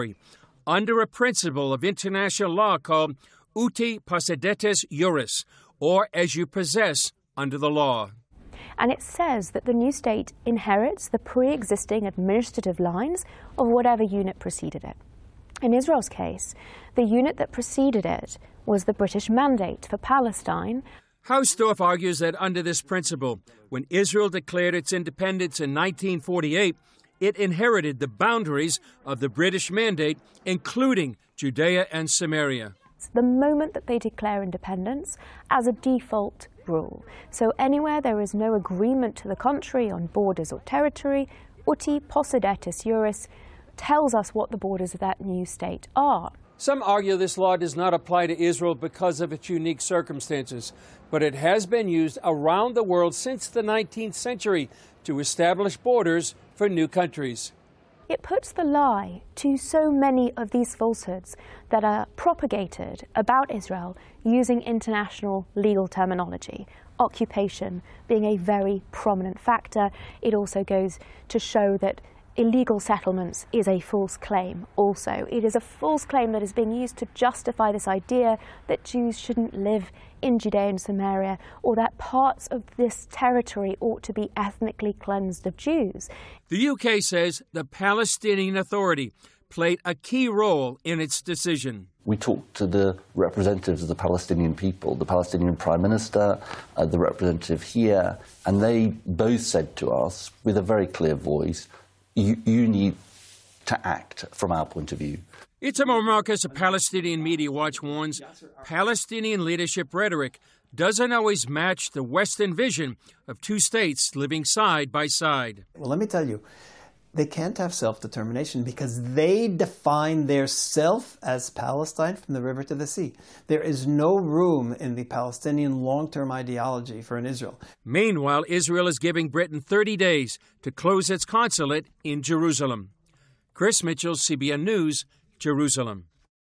under a principle of international law called uti possidetis juris, or as you possess under the law. And it says that the new state inherits the pre-existing administrative lines of whatever unit preceded it. In Israel's case, the unit that preceded it was the British Mandate for Palestine. Hausdorff argues that under this principle, when Israel declared its independence in 1948, it inherited the boundaries of the British Mandate, including Judea and Samaria. The moment that they declare independence as a default rule. So anywhere there is no agreement to the contrary on borders or territory, uti possidetis juris tells us what the borders of that new state are. Some argue this law does not apply to Israel because of its unique circumstances, but it has been used around the world since the 19th century to establish borders for new countries. It puts the lie to so many of these falsehoods that are propagated about Israel using international legal terminology, occupation being a very prominent factor. It also goes to show that illegal settlements is a false claim also. It is a false claim that is being used to justify this idea that Jews shouldn't live in Judea and Samaria, or that parts of this territory ought to be ethnically cleansed of Jews. The UK says the Palestinian Authority played a key role in its decision. We talked to the representatives of the Palestinian people, the Palestinian Prime Minister, the representative here, and they both said to us with a very clear voice, you need to act from our point of view. Itamar Marcus of Palestinian Media Watch warns Palestinian leadership rhetoric doesn't always match the Western vision of two states living side by side. Well, let me tell you, they can't have self-determination because they define their self as Palestine from the river to the sea. There is no room in the Palestinian long-term ideology for an Israel. Meanwhile, Israel is giving Britain 30 days to close its consulate in Jerusalem. Chris Mitchell, CBN News, Jerusalem.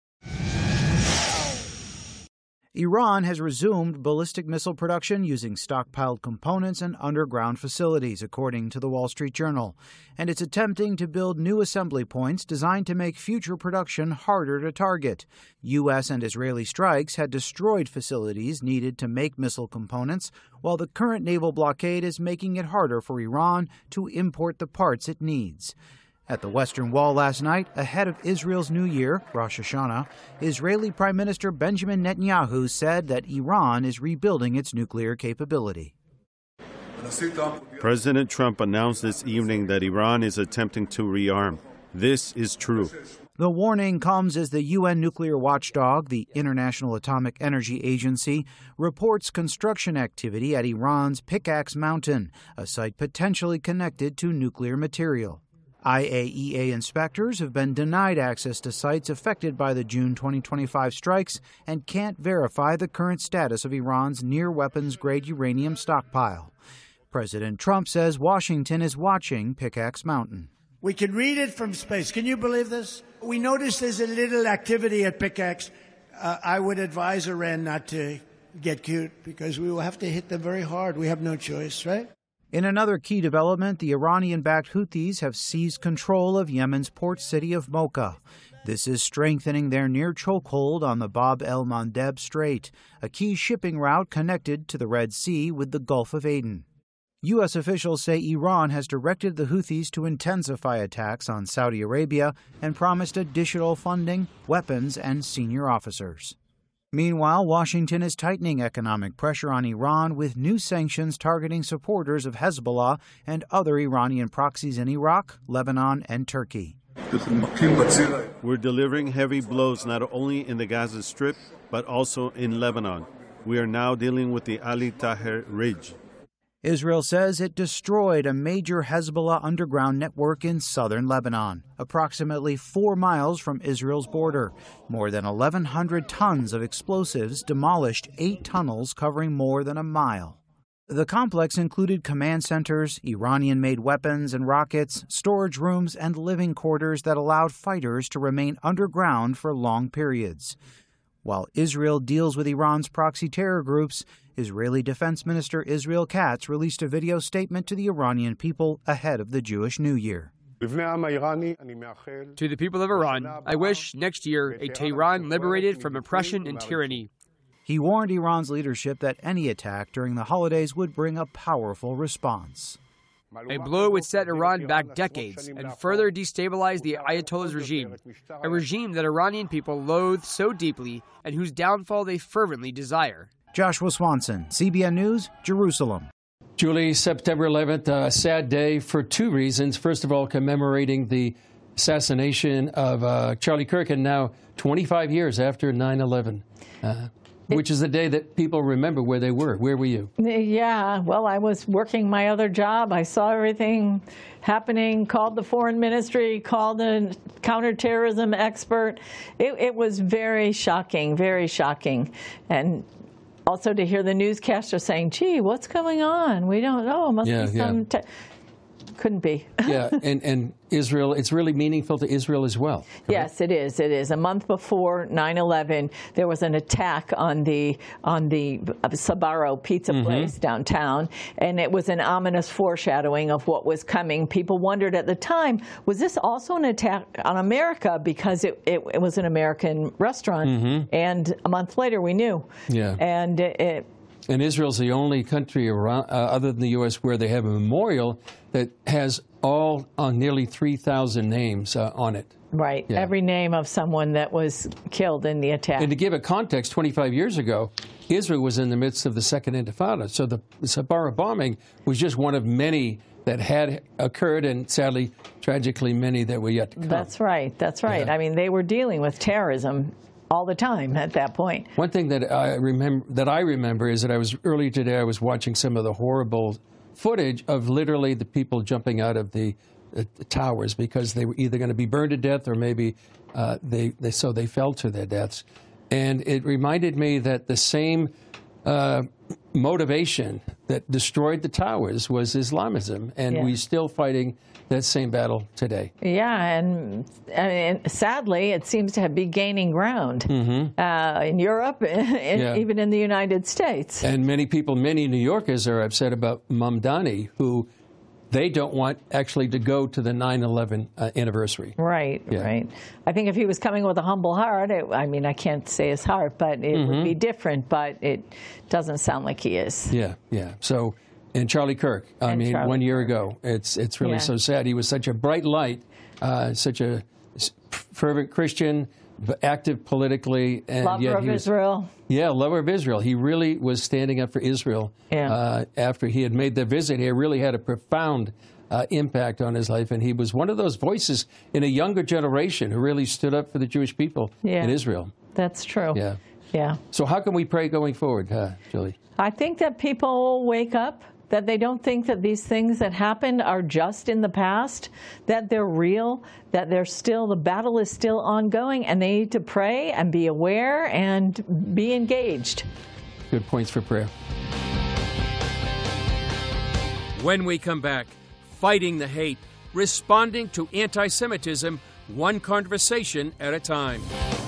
Iran has resumed ballistic missile production using stockpiled components and underground facilities, according to the Wall Street Journal. And it's attempting to build new assembly points designed to make future production harder to target. U.S. and Israeli strikes had destroyed facilities needed to make missile components, while the current naval blockade is making it harder for Iran to import the parts it needs. At the Western Wall last night, ahead of Israel's New Year, Rosh Hashanah, Israeli Prime Minister Benjamin Netanyahu said that Iran is rebuilding its nuclear capability. President Trump announced this evening that Iran is attempting to rearm. This is true. The warning comes as the UN nuclear watchdog, the International Atomic Energy Agency, reports construction activity at Iran's Pickaxe Mountain, a site potentially connected to nuclear material. IAEA inspectors have been denied access to sites affected by the June 2025 strikes and can't verify the current status of Iran's near-weapons-grade uranium stockpile. President Trump says Washington is watching Pickaxe Mountain. We can read it from space. Can you believe this? We noticed there's a little activity at Pickaxe. I would advise Iran not to get cute because we will have to hit them very hard. We have no choice, right? In another key development, the Iranian-backed Houthis have seized control of Yemen's port city of Mocha. This is strengthening their near chokehold on the Bab el-Mandeb Strait, a key shipping route connected to the Red Sea with the Gulf of Aden. U.S. officials say Iran has directed the Houthis to intensify attacks on Saudi Arabia and promised additional funding, weapons, and senior officers. Meanwhile, Washington is tightening economic pressure on Iran with new sanctions targeting supporters of Hezbollah and other Iranian proxies in Iraq, Lebanon, and Turkey. We're delivering heavy blows not only in the Gaza Strip, but also in Lebanon. We are now dealing with the Ali Taher Ridge. Israel says it destroyed a major Hezbollah underground network in southern Lebanon, approximately 4 miles from Israel's border. More than 1,100 tons of explosives demolished 8 tunnels covering more than a mile. The complex included command centers, Iranian-made weapons and rockets, storage rooms, and living quarters that allowed fighters to remain underground for long periods. While Israel deals with Iran's proxy terror groups, Israeli Defense Minister Israel Katz released a video statement to the Iranian people ahead of the Jewish New Year. To the people of Iran, I wish next year a Tehran liberated from oppression and tyranny. He warned Iran's leadership that any attack during the holidays would bring a powerful response. A blow would set Iran back decades and further destabilize the Ayatollah's regime, a regime that Iranian people loathe so deeply and whose downfall they fervently desire. Joshua Swanson, CBN News, Jerusalem. Julie, September 11th, a sad day for two reasons. First of all, commemorating the assassination of Charlie Kirk, and now 25 years after 9/11. Which is the day that people remember where they were. Where were you? Yeah, well, I was working my other job. I saw everything happening, called the foreign ministry, called a counterterrorism expert. It was very shocking, very shocking. And also to hear the newscaster saying, gee, what's going on? We don't know. Must be some... Couldn't be. Yeah, and Israel, it's really meaningful to Israel as well. Correct? Yes, it is. It is. A month before 9/11, there was an attack on the Sbarro pizza place downtown, and it was an ominous foreshadowing of what was coming. People wondered at the time, was this also an attack on America, because it was an American restaurant, and a month later we knew. Yeah. And Israel's the only country around, other than the U.S., where they have a memorial that has all nearly 3,000 names on it. Right. Yeah. Every name of someone that was killed in the attack. And to give a context, 25 years ago, Israel was in the midst of the Second Intifada. So the Sbarro bombing was just one of many that had occurred, and sadly, tragically, many that were yet to come. That's right. That's right. Yeah. I mean, they were dealing with terrorism all the time at that point. One thing that I remember is that earlier today I was watching some of the horrible footage of literally the people jumping out of the towers because they were either going to be burned to death or maybe they fell to their deaths. And it reminded me that the same motivation that destroyed the towers was Islamism, and we're still fighting that same battle today. Yeah, and sadly, it seems to be gaining ground in Europe, even in the United States. And many New Yorkers are upset about Mamdani, who they don't want actually to go to the 9/11 anniversary. Right, right. I think if he was coming with a humble heart, I can't say his heart, but it would be different, but it doesn't sound like he is. Yeah. So, and Charlie Kirk, 1 year ago, it's really so sad. He was such a bright light, such a fervent Christian, active politically. And lover of Israel. Yeah, lover of Israel. He really was standing up for Israel after he had made the visit here. Really had a profound impact on his life. And he was one of those voices in a younger generation who really stood up for the Jewish people in Israel. That's true. Yeah. So how can we pray going forward, Julie? I think that people wake up, that they don't think that these things that happened are just in the past, that they're real, that the battle is still ongoing, and they need to pray and be aware and be engaged. Good points for prayer. When we come back, fighting the hate, responding to anti-Semitism, one conversation at a time.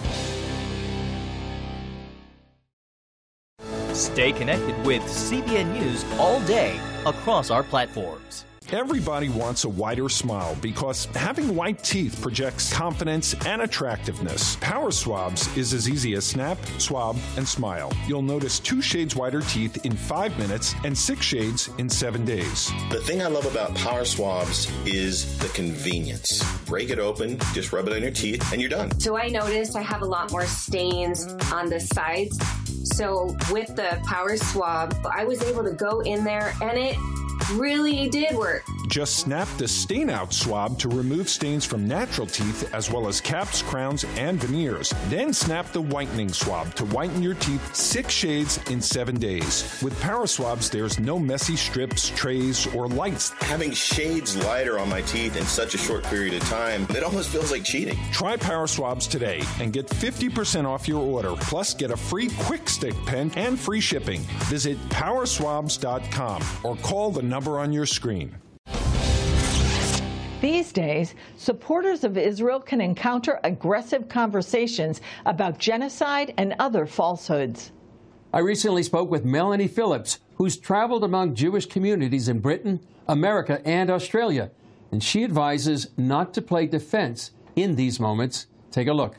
Stay connected with CBN News all day across our platforms. Everybody wants a whiter smile because having white teeth projects confidence and attractiveness. Power Swabs is as easy as snap, swab, and smile. You'll notice 2 shades whiter teeth in 5 minutes and 6 shades in 7 days. The thing I love about Power Swabs is the convenience. Break it open, just rub it on your teeth, and you're done. So I noticed I have a lot more stains on the sides. So with the Power Swab, I was able to go in there, and it really did work. Just snap the Stain Out swab to remove stains from natural teeth as well as caps, crowns, and veneers. Then snap the whitening swab to whiten your teeth 6 shades in 7 days. With Power Swabs, there's no messy strips, trays, or lights. Having shades lighter on my teeth in such a short period of time, it almost feels like cheating. Try Power Swabs today and get 50% off your order. Plus, get a free Quick Stick pen and free shipping. Visit powerswabs.com or call the number on your screen. These days, supporters of Israel can encounter aggressive conversations about genocide and other falsehoods. I recently spoke with Melanie Phillips, who's traveled among Jewish communities in Britain, America, and Australia. and she advises not to play defense in these moments. Take a look.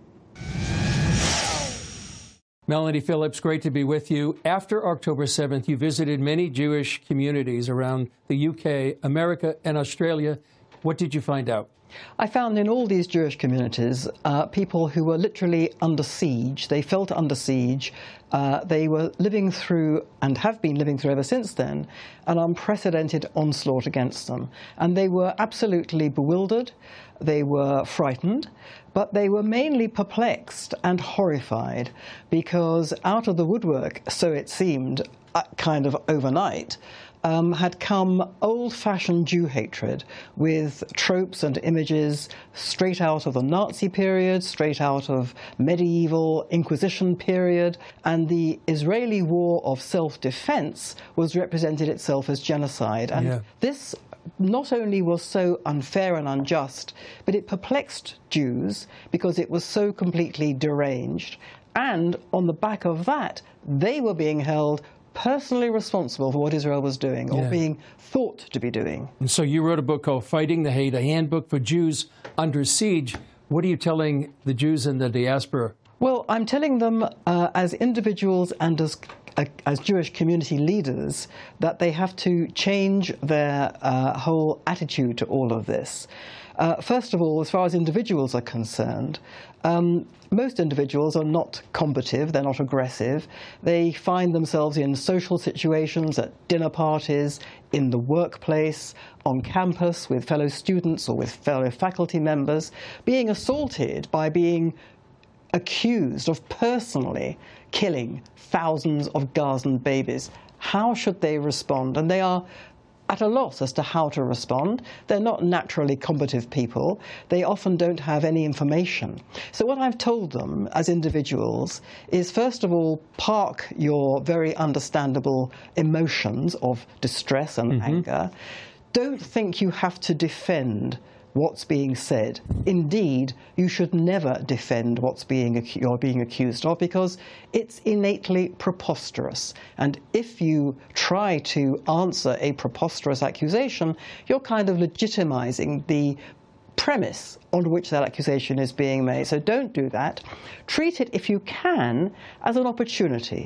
Melanie Phillips, great to be with you. After October 7th, you visited many Jewish communities around the UK, America, and Australia. What did you find out? I found in all these Jewish communities people who were literally under siege. They felt under siege. They were living through, and have been living through ever since then, an unprecedented onslaught against them. And they were absolutely bewildered. They were frightened. But they were mainly perplexed and horrified because out of the woodwork, so it seemed, kind of overnight, had come old-fashioned Jew hatred with tropes and images straight out of the Nazi period, straight out of medieval Inquisition period, and the Israeli war of self-defense was represented itself as genocide. And this not only was so unfair and unjust, but it perplexed Jews because it was so completely deranged. And on the back of that, they were being held personally responsible for what Israel was doing, or being thought to be doing. And so you wrote a book called Fighting the Hate, a handbook for Jews under siege. What are you telling the Jews in the diaspora? Well, I'm telling them as individuals and as Jewish community leaders that they have to change their whole attitude to all of this. First of all, as far as individuals are concerned, most individuals are not combative, they're not aggressive. They find themselves in social situations, at dinner parties, in the workplace, on campus with fellow students or with fellow faculty members, being assaulted by being accused of personally killing thousands of Gazan babies. How should they respond? And they are at a loss as to how to respond. They're not naturally combative people. They often don't have any information. So what I've told them as individuals is, first of all, park your very understandable emotions of distress and anger. Don't think you have to defend what's being said. Indeed, you should never defend what's you're being accused of, because it's innately preposterous. And if you try to answer a preposterous accusation, you're kind of legitimizing the premise on which that accusation is being made. So don't do that. Treat it, if you can, as an opportunity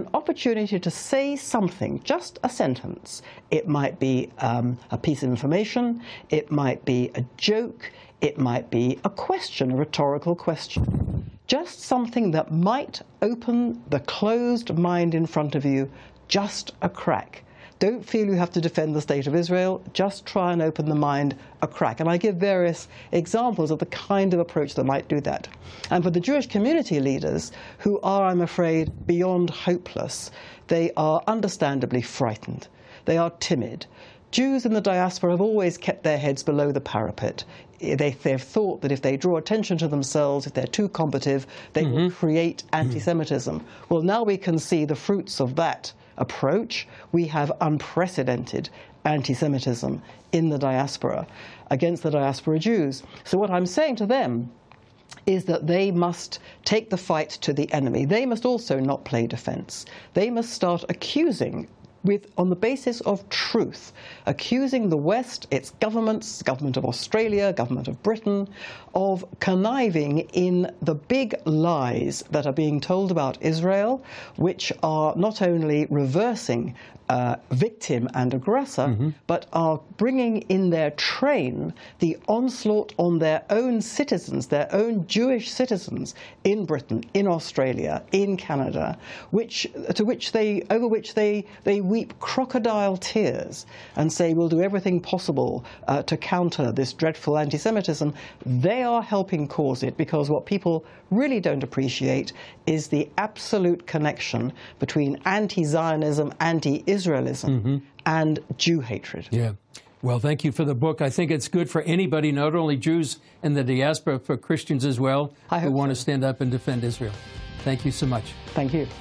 to say something, just a sentence. It might be a piece of information, it might be a joke, it might be a question, a rhetorical question. Just something that might open the closed mind in front of you just a crack. Don't feel you have to defend the state of Israel. Just try and open the mind a crack. And I give various examples of the kind of approach that might do that. And for the Jewish community leaders, who are, I'm afraid, beyond hopeless, they are understandably frightened. They are timid. Jews in the diaspora have always kept their heads below the parapet. They've thought that if they draw attention to themselves, if they're too combative, they will create anti-Semitism. Well, now we can see the fruits of that approach. We have unprecedented anti-Semitism in the diaspora, against the diaspora Jews. So what I'm saying to them is that they must take the fight to the enemy. They must also not play defense. They must start accusing on the basis of truth, accusing the West, its governments, government of Australia, government of Britain, of conniving in the big lies that are being told about Israel, which are not only reversing victim and aggressor, but are bringing in their train the onslaught on their own citizens, their own Jewish citizens in Britain, in Australia, in Canada, over which they weep crocodile tears and say we'll do everything possible to counter this dreadful anti-Semitism. They are helping cause it, because what people really don't appreciate is the absolute connection between anti-Zionism, anti-Israelism, and Jew hatred. Yeah. Well, thank you for the book. I think it's good for anybody, not only Jews in the diaspora, for Christians as well, who want to stand up and defend Israel. Thank you so much. Thank you.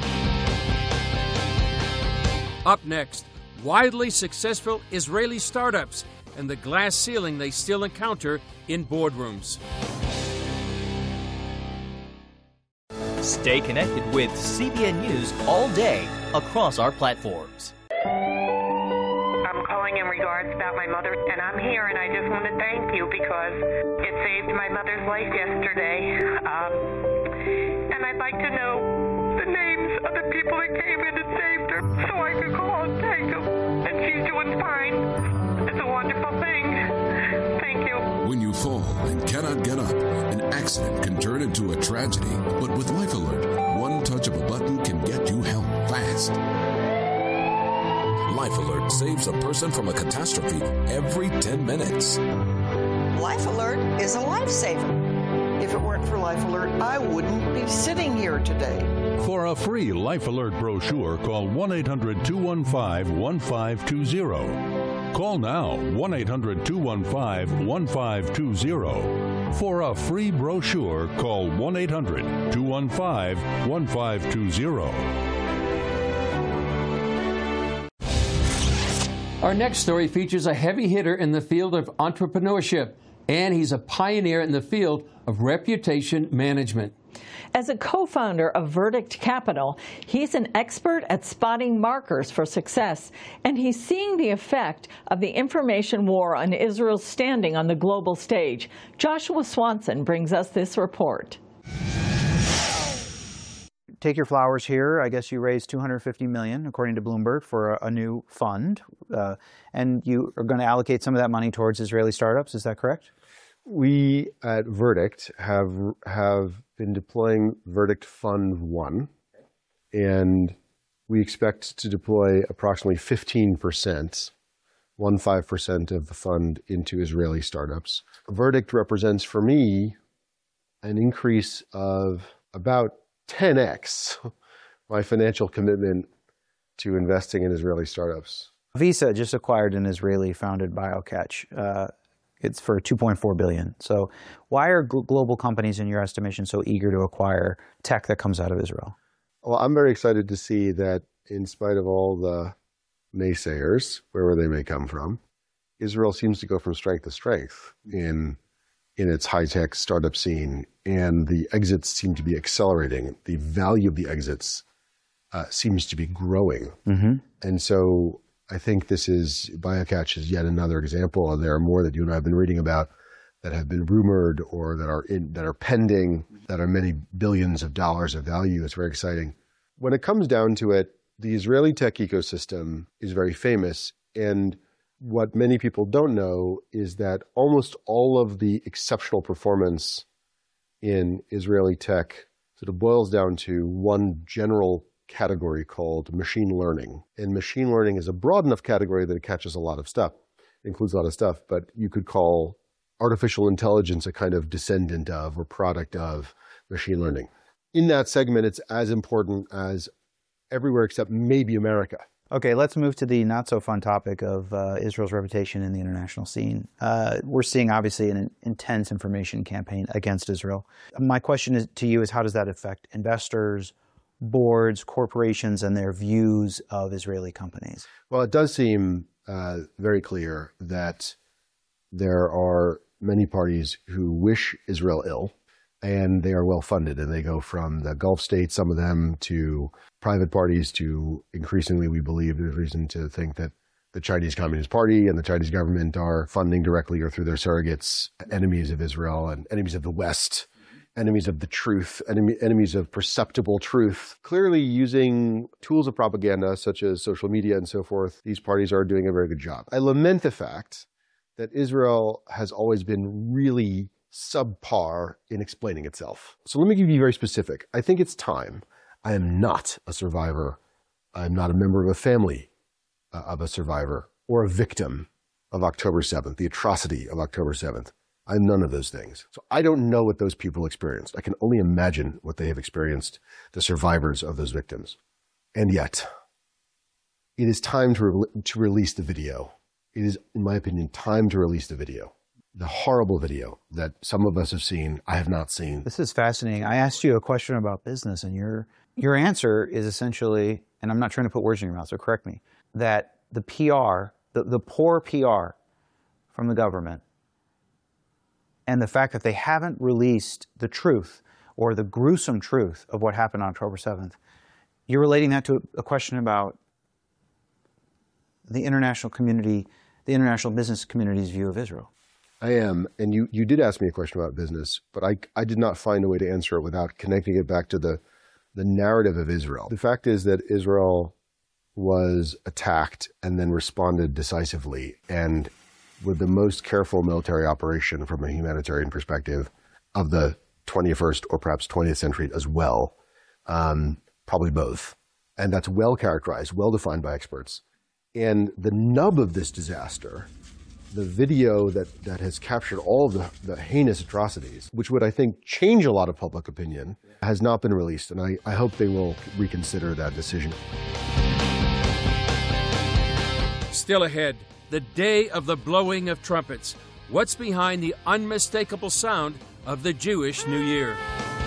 Up next, widely successful Israeli startups and the glass ceiling they still encounter in boardrooms. Stay connected with CBN News all day across our platforms. I'm calling calling in regards about my mother, and I'm here, and I just want to thank you because it saved my mother's life yesterday. And I'd like to know the names of the people that came in and saved her so I could call and thank them. And she's doing fine. It's a wonderful thing. Thank you. When you fall and cannot get up, an accident can turn into a tragedy. But with Life Alert, one touch of a button can get you help fast. Life Alert saves a person from a catastrophe every 10 minutes. Life Alert is a lifesaver. If it weren't for Life Alert, I wouldn't be sitting here today. For a free Life Alert brochure, call 1-800-215-1520. Call now, 1-800-215-1520. For a free brochure, call 1-800-215-1520. Our next story features a heavy hitter in the field of entrepreneurship, and he's a pioneer in the field of reputation management. As a co-founder of Verdict Capital, he's an expert at spotting markers for success, and he's seeing the effect of the information war on Israel's standing on the global stage. Joshua Swanson brings us this report. Take your flowers here. I guess you raised $250 million, according to Bloomberg, for a new fund, and you are going to allocate some of that money towards Israeli startups. Is that correct? We at Verdict have been deploying Verdict Fund 1, and we expect to deploy approximately 15% of the fund into Israeli startups. Verdict represents for me an increase of about 10x my financial commitment to investing in Israeli startups. Visa just acquired an Israeli-founded BioCatch. It's for $2.4 billion. So why are global companies, in your estimation, so eager to acquire tech that comes out of Israel? Well, I'm very excited to see that in spite of all the naysayers, wherever they may come from, Israel seems to go from strength to strength in its high-tech startup scene, and the exits seem to be accelerating. The value of the exits seems to be growing. Mm-hmm. And so I think BioCatch is yet another example, and there are more that you and I have been reading about that have been rumored or that are pending, that are many billions of dollars of value. It's very exciting. When it comes down to it, the Israeli tech ecosystem is very famous, and what many people don't know is that almost all of the exceptional performance in Israeli tech sort of boils down to one general category called machine learning. And machine learning is a broad enough category that it catches a lot of stuff. It includes a lot of stuff, but you could call artificial intelligence a kind of descendant of or product of machine learning. In that segment, it's as important as everywhere except maybe America. Okay, let's move to the not-so-fun topic of Israel's reputation in the international scene. We're seeing, obviously, an intense information campaign against Israel. My question to you is, how does that affect investors, boards, corporations, and their views of Israeli companies? Well, it does seem very clear that there are many parties who wish Israel ill, and they are well-funded, and they go from the Gulf states, some of them, to private parties, to increasingly, we believe there's reason to think that the Chinese Communist Party and the Chinese government are funding directly or through their surrogates enemies of Israel and enemies of the West, enemies of the truth, enemies of perceptible truth. Clearly, using tools of propaganda such as social media and so forth, these parties are doing a very good job. I lament the fact that Israel has always been really subpar in explaining itself. So let me be very specific. I think it's time. I am not a survivor. I'm not a member of a family of a survivor or a victim of October 7th, the atrocity of October 7th. I'm none of those things. So I don't know what those people experienced. I can only imagine what they have experienced, the survivors of those victims. And yet, it is time to release the video. It is, in my opinion, time to release the video. The horrible video that some of us have seen, I have not seen. This is fascinating. I asked you a question about business, and your answer is essentially, and I'm not trying to put words in your mouth, so correct me, that the PR, the poor PR from the government, and the fact that they haven't released the truth or the gruesome truth of what happened on October 7th, you're relating that to a question about the international community the international business community's view of Israel. I am. And you did ask me a question about business, but I did not find a way to answer it without connecting it back to the narrative of Israel. The fact is that Israel was attacked and then responded decisively, and with the most careful military operation from a humanitarian perspective of the 21st or perhaps 20th century as well, probably both. And that's well characterized, well defined by experts. And the nub of this disaster, the video that has captured all of the heinous atrocities, which would, I think, change a lot of public opinion, has not been released. And I hope they will reconsider that decision. Still ahead, the day of the blowing of trumpets. What's behind the unmistakable sound of the Jewish New Year?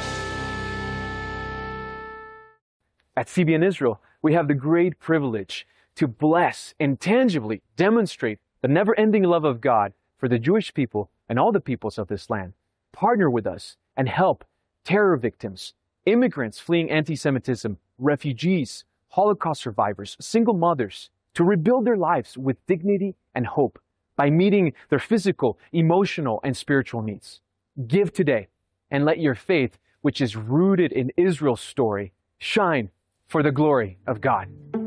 At CBN Israel, we have the great privilege to bless and tangibly demonstrate the never-ending love of God for the Jewish people and all the peoples of this land. Partner with us and help terror victims, immigrants fleeing anti-Semitism, refugees, Holocaust survivors, single mothers, to rebuild their lives with dignity and hope by meeting their physical, emotional, and spiritual needs. Give today and let your faith, which is rooted in Israel's story, shine for the glory of God.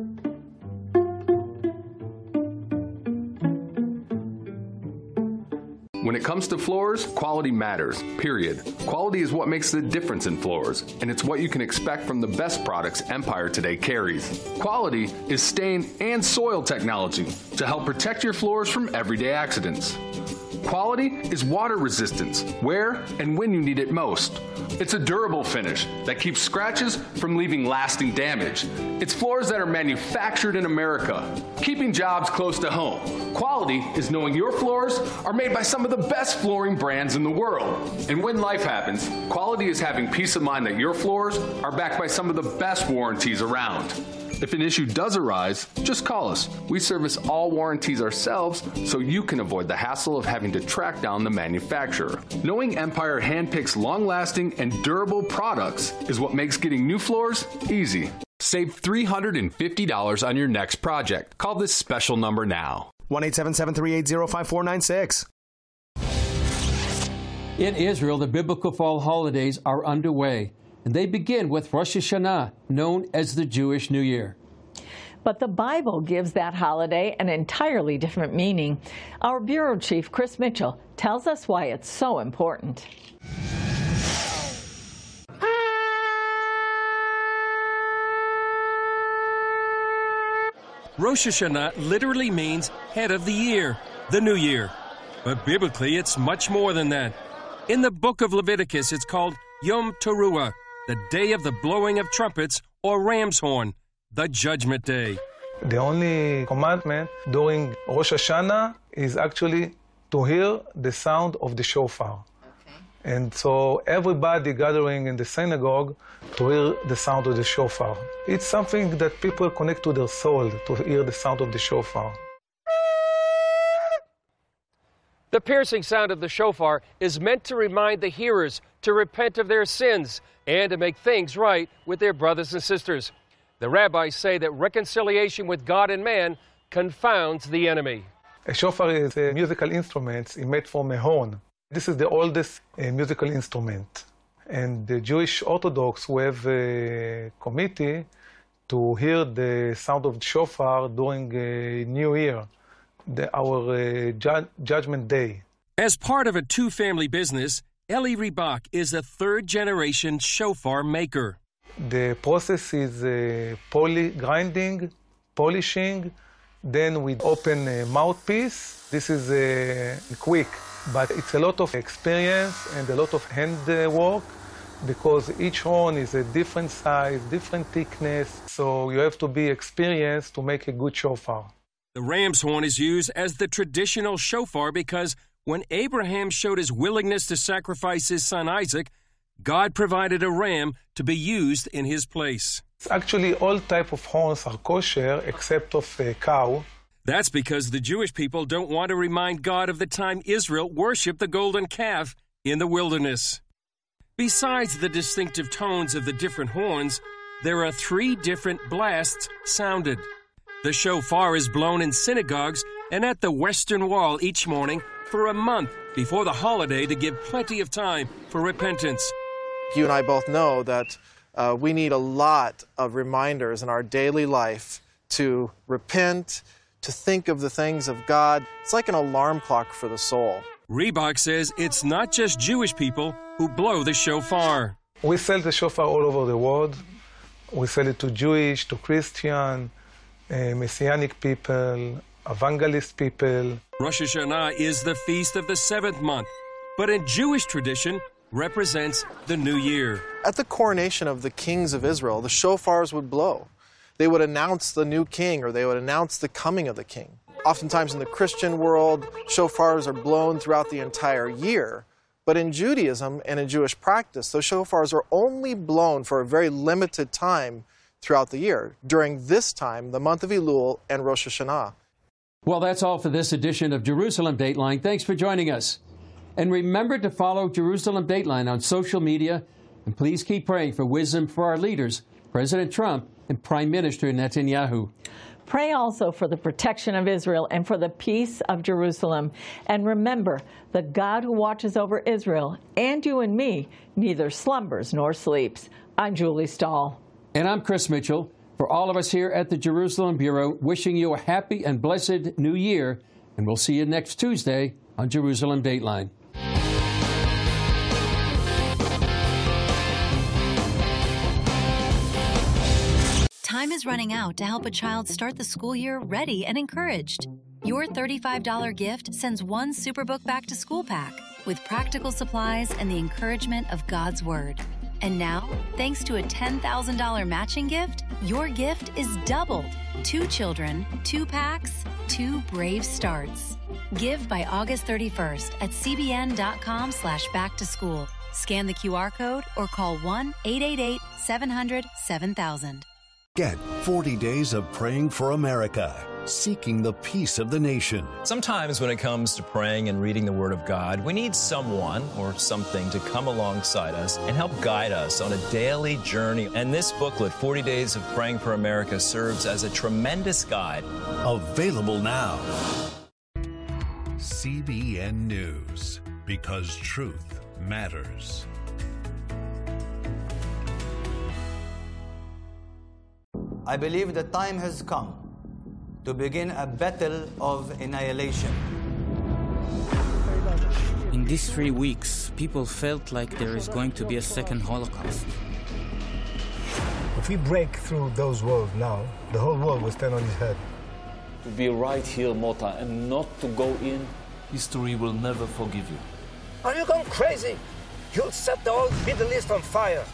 When it comes to floors, quality matters, period. Quality is what makes the difference in floors, and it's what you can expect from the best products Empire today carries. Quality is stain and soil technology to help protect your floors from everyday accidents. Quality is water resistance, where and when you need it most. It's a durable finish that keeps scratches from leaving lasting damage. It's floors that are manufactured in America, keeping jobs close to home. Quality is knowing your floors are made by some of the best flooring brands in the world. And when life happens, quality is having peace of mind that your floors are backed by some of the best warranties around. If an issue does arise, just call us. We service all warranties ourselves so you can avoid the hassle of having to track down the manufacturer. Knowing Empire handpicks long-lasting and durable products is what makes getting new floors easy. Save $350 on your next project. Call this special number now. 1-877-380-5496. In Israel, the biblical fall holidays are underway, and they begin with Rosh Hashanah, known as the Jewish New Year. But the Bible gives that holiday an entirely different meaning. Our bureau chief, Chris Mitchell, tells us why it's so important. Rosh Hashanah literally means head of the year, the new year. But biblically, it's much more than that. In the book of Leviticus, it's called Yom Teruah, the day of the blowing of trumpets, or ram's horn, the judgment day. The only commandment during Rosh Hashanah is actually to hear the sound of the shofar. And so everybody gathering in the synagogue to hear the sound of the shofar. It's something that people connect to their soul, to hear the sound of the shofar. The piercing sound of the shofar is meant to remind the hearers to repent of their sins and to make things right with their brothers and sisters. The rabbis say that reconciliation with God and man confounds the enemy. A shofar is a musical instrument made from a horn. This is the oldest musical instrument. And the Jewish Orthodox we have a committee to hear the sound of the shofar during New Year, our Judgment Day. As part of a two-family business, Eli Ribach is a third-generation shofar maker. The process is grinding, polishing, then we open a mouthpiece. This is quick, but it's a lot of experience and a lot of hand work because each horn is a different size, different thickness, so you have to be experienced to make a good shofar. The ram's horn is used as the traditional shofar because when Abraham showed his willingness to sacrifice his son Isaac, God provided a ram to be used in his place. Actually, all type of horns are kosher except of a cow. That's because the Jewish people don't want to remind God of the time Israel worshipped the golden calf in the wilderness. Besides the distinctive tones of the different horns, there are 3 different blasts sounded. The shofar is blown in synagogues and at the Western Wall each morning for a month before the holiday to give plenty of time for repentance. You and I both know that we need a lot of reminders in our daily life to repent, to think of the things of God. It's like an alarm clock for the soul. Reebok says it's not just Jewish people who blow the shofar. We sell the shofar all over the world. We sell it to Jewish, to Christian, Messianic people, evangelist people. Rosh Hashanah is the feast of the 7th month, but in Jewish tradition represents the new year. At the coronation of the kings of Israel, the shofars would blow. They would announce the new king, or they would announce the coming of the king. Oftentimes in the Christian world, shofars are blown throughout the entire year. But in Judaism and in Jewish practice, those shofars are only blown for a very limited time throughout the year, during this time, the month of Elul and Rosh Hashanah. Well, that's all for this edition of Jerusalem Dateline. Thanks for joining us. And remember to follow Jerusalem Dateline on social media. And please keep praying for wisdom for our leaders, President Trump and Prime Minister Netanyahu. Pray also for the protection of Israel and for the peace of Jerusalem. And remember, the God who watches over Israel and you and me neither slumbers nor sleeps. I'm Julie Stahl. And I'm Chris Mitchell. For all of us here at the Jerusalem Bureau, wishing you a happy and blessed New Year. And we'll see you next Tuesday on Jerusalem Dateline. Time is running out to help a child start the school year ready and encouraged. Your $35 gift sends one Superbook Back to School pack with practical supplies and the encouragement of God's Word. And now, thanks to a $10,000 matching gift, your gift is doubled. 2 children, 2 packs, 2 brave starts. Give by August 31st at cbn.com/backtoschool. Scan the QR code or call 1-888-700-7000. Get 40 days of praying for America, seeking the peace of the nation. Sometimes when it comes to praying and reading the Word of God, we need someone or something to come alongside us and help guide us on a daily journey. And this booklet, 40 Days of Praying for America, serves as a tremendous guide. Available now. CBN News, because truth matters. I believe the time has come to begin a battle of annihilation. In these 3 weeks, people felt like there is going to be a second Holocaust. If we break through those walls now, the whole world will stand on its head. To be right here, Mota, and not to go in, history will never forgive you. Are you going crazy? You'll set the whole Middle East on fire.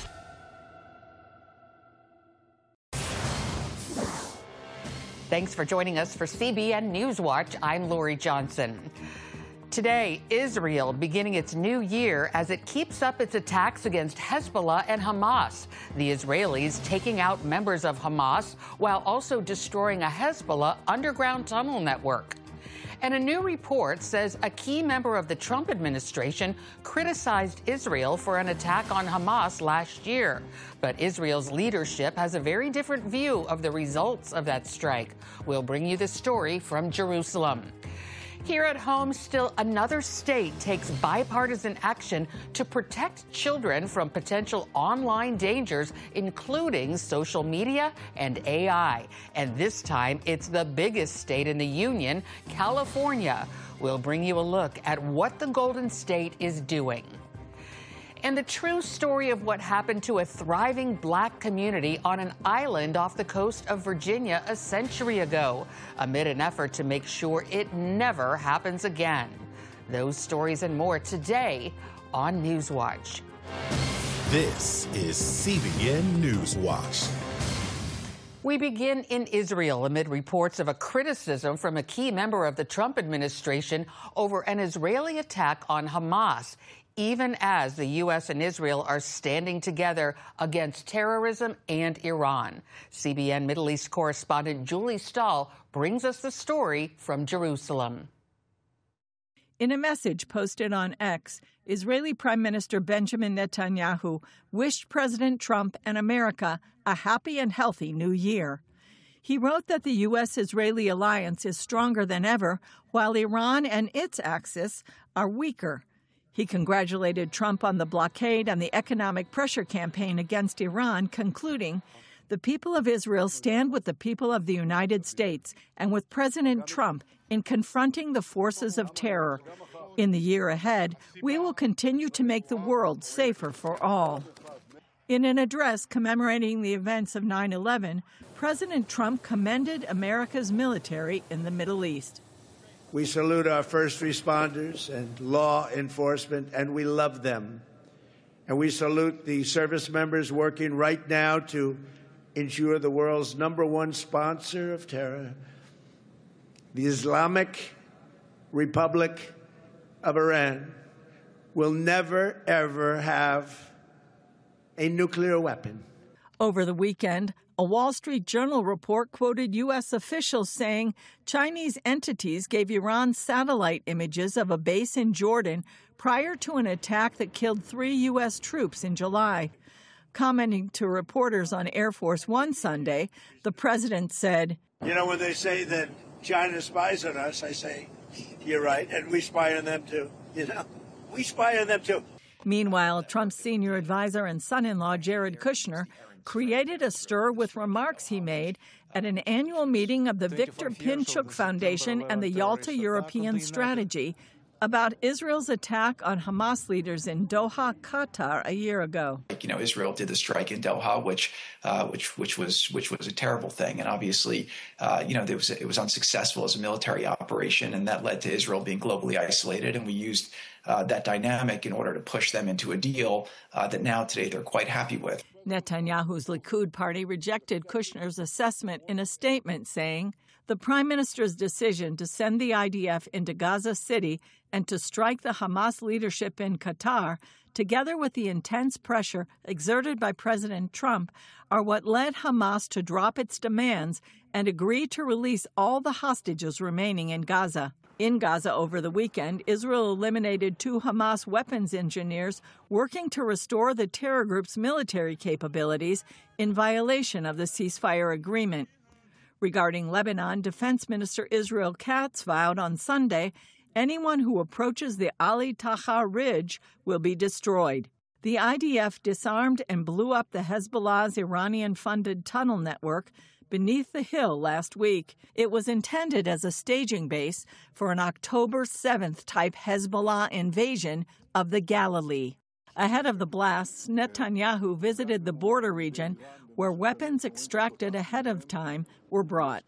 Thanks for joining us for CBN Newswatch. I'm Lori Johnson. Today, Israel beginning its new year as it keeps up its attacks against Hezbollah and Hamas. The Israelis taking out members of Hamas while also destroying a Hezbollah underground tunnel network. And a new report says a key member of the Trump administration criticized Israel for an attack on Hamas last year. But Israel's leadership has a very different view of the results of that strike. We'll bring you the story from Jerusalem. Here at home, still another state takes bipartisan action to protect children from potential online dangers, including social media and AI. And this time, it's the biggest state in the union, California. We'll bring you a look at what the Golden State is doing. And the true story of what happened to a thriving black community on an island off the coast of Virginia a century ago, amid an effort to make sure it never happens again. Those stories and more today on Newswatch. This is CBN Newswatch. We begin in Israel amid reports of a criticism from a key member of the Trump administration over an Israeli attack on Hamas, even as the U.S. and Israel are standing together against terrorism and Iran. CBN Middle East correspondent Julie Stahl brings us the story from Jerusalem. In a message posted on X, Israeli Prime Minister Benjamin Netanyahu wished President Trump and America a happy and healthy new year. He wrote that the U.S.-Israeli alliance is stronger than ever, while Iran and its axis are weaker. He congratulated Trump on the blockade and the economic pressure campaign against Iran, concluding, "The people of Israel stand with the people of the United States and with President Trump in confronting the forces of terror. In the year ahead, we will continue to make the world safer for all." In an address commemorating the events of 9/11, President Trump commended America's military in the Middle East. We salute our first responders and law enforcement, and we love them. And we salute the service members working right now to ensure the world's #1 sponsor of terror, the Islamic Republic of Iran, will never, ever have a nuclear weapon. Over the weekend, a Wall Street Journal report quoted U.S. officials saying Chinese entities gave Iran satellite images of a base in Jordan prior to an attack that killed 3 U.S. troops in July. Commenting to reporters on Air Force One Sunday, the president said, "You know, when they say that China spies on us, I say, you're right, and we spy on them too. You know, we spy on them too." Meanwhile, Trump's senior advisor and son-in-law, Jared Kushner, created a stir with remarks he made at an annual meeting of the Victor Pinchuk Foundation and the Yalta European Strategy about Israel's attack on Hamas leaders in Doha, Qatar, a year ago. You know, Israel did the strike in Doha, which was a terrible thing, and obviously, it was unsuccessful as a military operation, and that led to Israel being globally isolated. And we used that dynamic in order to push them into a deal that now today they're quite happy with. Netanyahu's Likud party rejected Kushner's assessment in a statement, saying, "The prime minister's decision to send the IDF into Gaza City and to strike the Hamas leadership in Qatar, together with the intense pressure exerted by President Trump, are what led Hamas to drop its demands and agree to release all the hostages remaining in Gaza." In Gaza over the weekend, Israel eliminated 2 Hamas weapons engineers working to restore the terror group's military capabilities in violation of the ceasefire agreement. Regarding Lebanon, Defense Minister Israel Katz vowed on Sunday anyone who approaches the Ali Taha Ridge will be destroyed. The IDF disarmed and blew up the Hezbollah's Iranian-funded tunnel network beneath the hill last week. It was intended as a staging base for an October 7th type Hezbollah invasion of the Galilee. Ahead of the blasts, Netanyahu visited the border region where weapons extracted ahead of time were brought.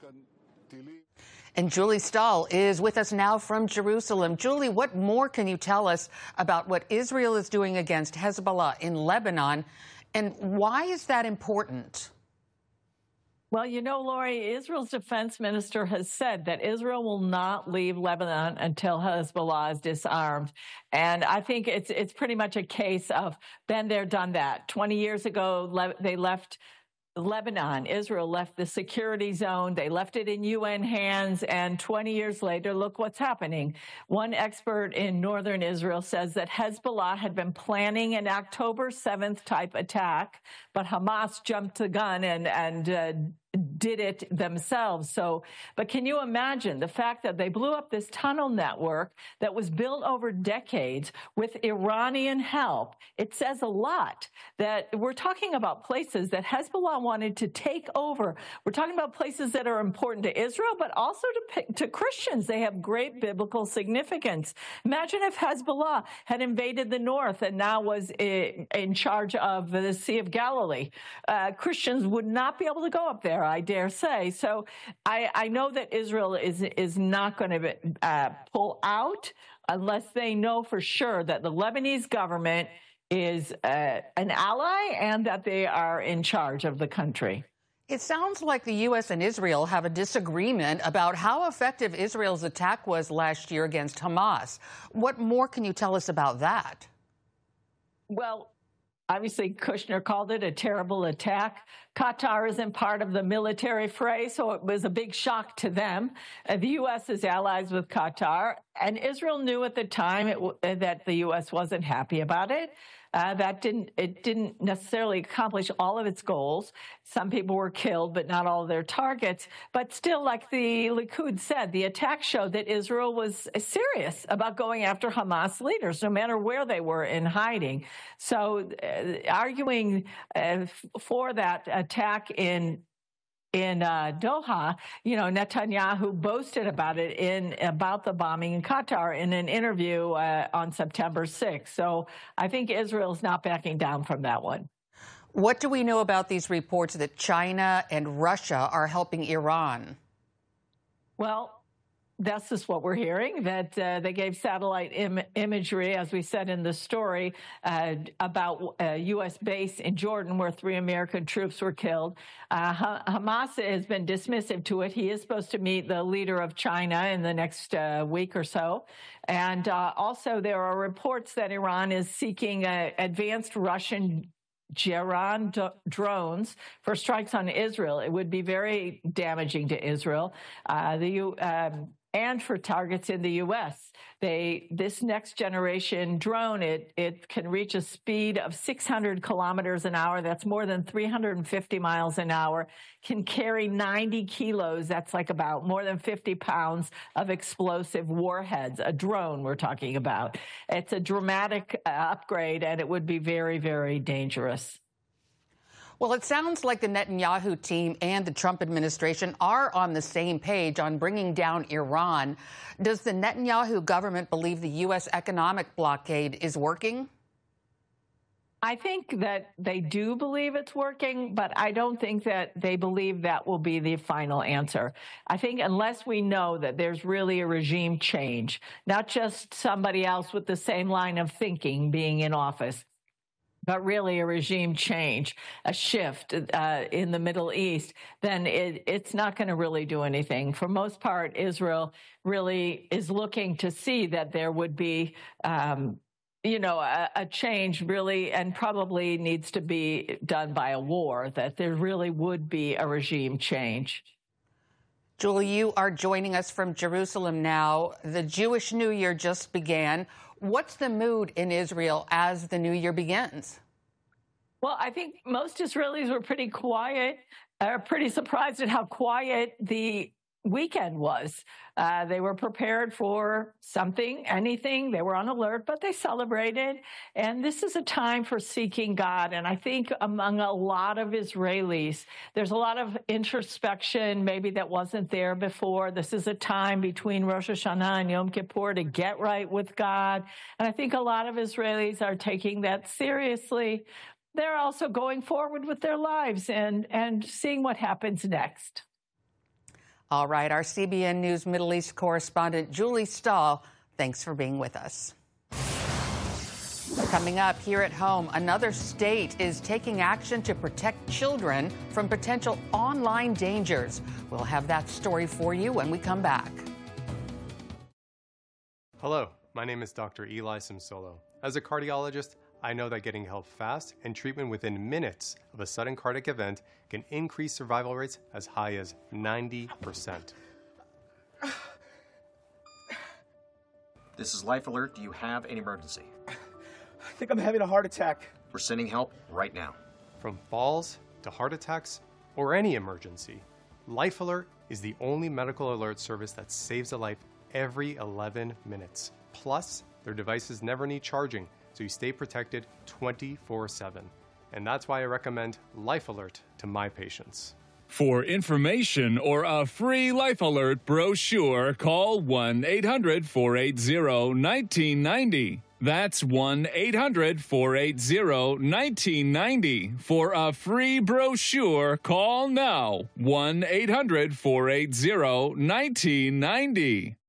And Julie Stahl is with us now from Jerusalem. Julie, what more can you tell us about what Israel is doing against Hezbollah in Lebanon, and why is that important? Well, you know, Lori, Israel's defense minister has said that Israel will not leave Lebanon until Hezbollah is disarmed. And I think it's pretty much a case of been there, done that. 20 years ago, they left Lebanon. Israel left the security zone. They left it in UN hands. And 20 years later, look what's happening. One expert in northern Israel says that Hezbollah had been planning an October 7th type attack, but Hamas jumped the gun and did it themselves. But can you imagine the fact that they blew up this tunnel network that was built over decades with Iranian help? It says a lot that we're talking about places that Hezbollah wanted to take over. We're talking about places that are important to Israel, but also to Christians. They have great biblical significance. Imagine if Hezbollah had invaded the north and now was in charge of the Sea of Galilee. Christians would not be able to go up there, I dare say. So I know that Israel is not going to pull out unless they know for sure that the Lebanese government is an ally and that they are in charge of the country. It sounds like the U.S. and Israel have a disagreement about how effective Israel's attack was last year against Hamas. What more can you tell us about that? Well, obviously, Kushner called it a terrible attack. Qatar isn't part of the military fray, so it was a big shock to them. The U.S. is allies with Qatar, and Israel knew at the time that the U.S. wasn't happy about it. It didn't necessarily accomplish all of its goals. Some people were killed, but not all of their targets. But still, like the Likud said, the attack showed that Israel was serious about going after Hamas leaders, no matter where they were in hiding. So arguing for that attack in Doha, Netanyahu boasted about it about the bombing in Qatar in an interview on September 6th. So I think Israel's not backing down from that one. What do we know about these reports that China and Russia are helping Iran? Well, that's just what we're hearing, that they gave satellite imagery, as we said in the story, about a U.S. base in Jordan where 3 American troops were killed. Hamas has been dismissive to it. He is supposed to meet the leader of China in the next week or so. And also there are reports that Iran is seeking advanced Russian Geran drones for strikes on Israel. It would be very damaging to Israel. And for targets in the U.S. This next generation drone, it can reach a speed of 600 kilometers an hour. That's more than 350 miles an hour, can carry 90 kilos. That's like about more than 50 pounds of explosive warheads, a drone we're talking about. It's a dramatic upgrade, and it would be very, very dangerous. Well, it sounds like the Netanyahu team and the Trump administration are on the same page on bringing down Iran. Does the Netanyahu government believe the U.S. economic blockade is working? I think that they do believe it's working, but I don't think that they believe that will be the final answer. I think unless we know that there's really a regime change, not just somebody else with the same line of thinking being in office, but really a regime change, a shift in the Middle East, then it's not going to really do anything. For most part, Israel really is looking to see that there would be, a change really, and probably needs to be done by a war, that there really would be a regime change. Julie, you are joining us from Jerusalem now. The Jewish New Year just began. What's the mood in Israel as the new year begins? Well, I think most Israelis were pretty quiet, pretty surprised at how quiet the weekend was. They were prepared for something, anything. They were on alert, but they celebrated. And this is a time for seeking God. And I think among a lot of Israelis, there's a lot of introspection, maybe that wasn't there before. This is a time between Rosh Hashanah and Yom Kippur to get right with God. And I think a lot of Israelis are taking that seriously. They're also going forward with their lives and seeing what happens next. All right, our CBN News Middle East correspondent, Julie Stahl, thanks for being with us. Coming up here at home, another state is taking action to protect children from potential online dangers. We'll have that story for you when we come back. Hello, my name is Dr. Eli Simsolo. As a cardiologist, I know that getting help fast and treatment within minutes of a sudden cardiac event can increase survival rates as high as 90%. This is Life Alert. Do you have an emergency? I think I'm having a heart attack. We're sending help right now. From falls to heart attacks or any emergency, Life Alert is the only medical alert service that saves a life every 11 minutes. Plus, their devices never need charging, so you stay protected 24/7. And that's why I recommend Life Alert to my patients. For information or a free Life Alert brochure, call 1-800-480-1990. That's 1-800-480-1990. For a free brochure, call now. 1-800-480-1990.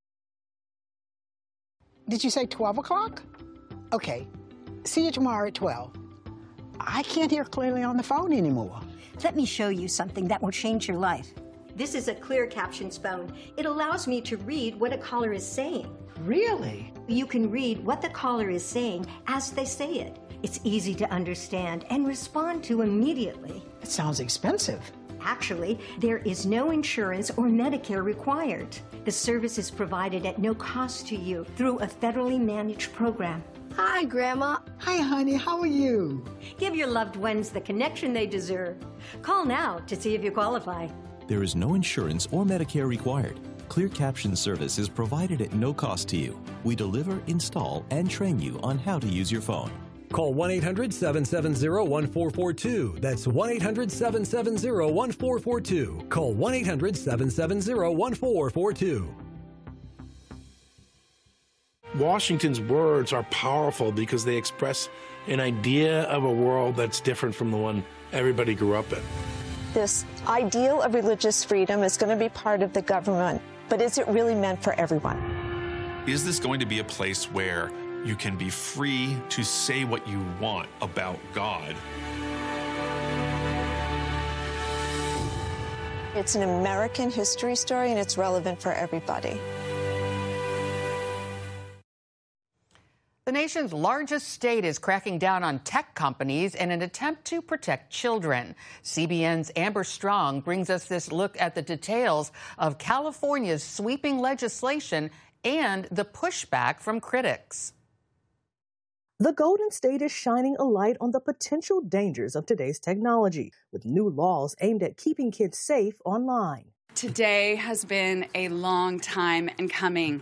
Did you say 12 o'clock? Okay. See you tomorrow at 12. I can't hear clearly on the phone anymore. Let me show you something that will change your life. This is a clear captions phone. It allows me to read what a caller is saying. Really? You can read what the caller is saying as they say it. It's easy to understand and respond to immediately. It sounds expensive. Actually, there is no insurance or Medicare required. The service is provided at no cost to you through a federally managed program. Hi, Grandma. Hi, honey. How are you? Give your loved ones the connection they deserve. Call now to see if you qualify. There is no insurance or Medicare required. Clear Caption service is provided at no cost to you. We deliver, install, and train you on how to use your phone. Call 1-800-770-1442. That's 1-800-770-1442. Call 1-800-770-1442. Washington's words are powerful because they express an idea of a world that's different from the one everybody grew up in. This ideal of religious freedom is going to be part of the government, but is it really meant for everyone? Is this going to be a place where you can be free to say what you want about God? It's an American history story, and it's relevant for everybody. The nation's largest state is cracking down on tech companies in an attempt to protect children. CBN's Amber Strong brings us this look at the details of California's sweeping legislation and the pushback from critics. The Golden State is shining a light on the potential dangers of today's technology, with new laws aimed at keeping kids safe online. Today has been a long time in coming.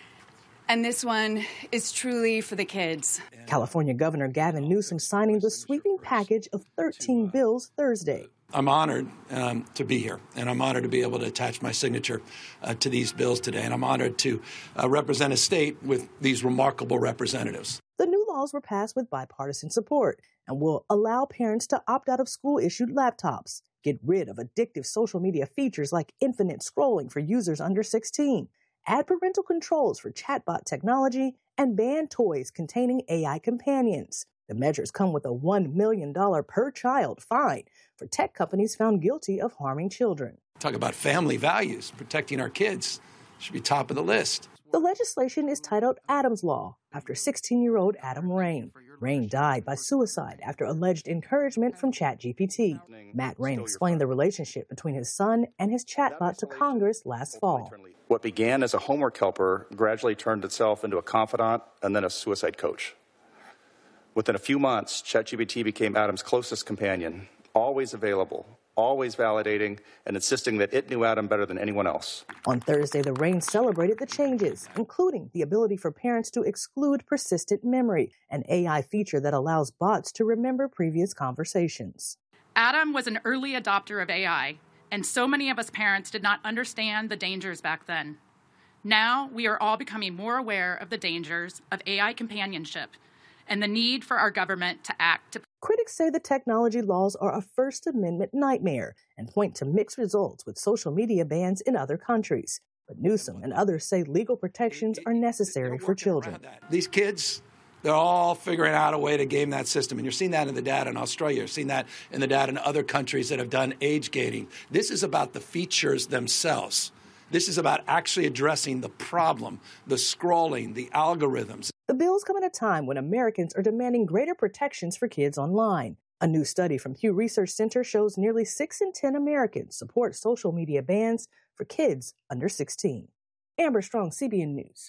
And this one is truly for the kids. California Governor Gavin Newsom signing the sweeping package of 13 bills Thursday. I'm honored to be here, and I'm honored to be able to attach my signature to these bills today, and I'm honored to represent a state with these remarkable representatives. The new laws were passed with bipartisan support and will allow parents to opt out of school-issued laptops, get rid of addictive social media features like infinite scrolling for users under 16, add parental controls for chatbot technology, and ban toys containing AI companions. The measures come with a $1 million per child fine for tech companies found guilty of harming children. Talk about family values, protecting our kids should be top of the list. The legislation is titled Adam's Law, after 16-year-old Adam Rain. Rain died by suicide after alleged encouragement from ChatGPT. Matt Rain explained the relationship between his son and his chatbot to Congress last fall. What began as a homework helper gradually turned itself into a confidant and then a suicide coach. Within a few months, ChatGPT became Adam's closest companion, always available, always validating, and insisting that it knew Adam better than anyone else. On Thursday, the Rain celebrated the changes, including the ability for parents to exclude persistent memory, an AI feature that allows bots to remember previous conversations. Adam was an early adopter of AI, and so many of us parents did not understand the dangers back then. Now, we are all becoming more aware of the dangers of AI companionship and the need for our government to act. Critics say the technology laws are a First Amendment nightmare and point to mixed results with social media bans in other countries. But Newsom and others say legal protections are necessary for children. These kids, they're all figuring out a way to game that system. And you're seeing that in the data in Australia. You're seeing that in the data in other countries that have done age gating. This is about the features themselves. This is about actually addressing the problem, the scrolling, the algorithms. The bills come at a time when Americans are demanding greater protections for kids online. A new study from Pew Research Center shows nearly 6 in 10 Americans support social media bans for kids under 16. Amber Strong, CBN News.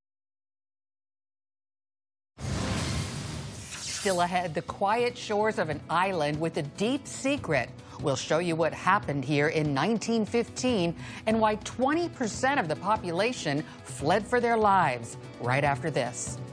Still ahead, the quiet shores of an island with a deep secret. We'll show you what happened here in 1915 and why 20% of the population fled for their lives right after this.